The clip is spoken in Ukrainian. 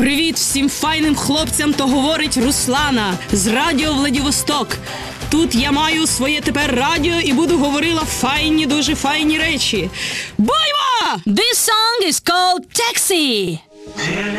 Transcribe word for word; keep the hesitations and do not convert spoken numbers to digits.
Привіт всім файним хлопцям, то говорить Руслана з радіо Владивосток. Тут я маю своє тепер радіо і буду говорила файні, дуже файні речі. Бойва! This song is called Taxi.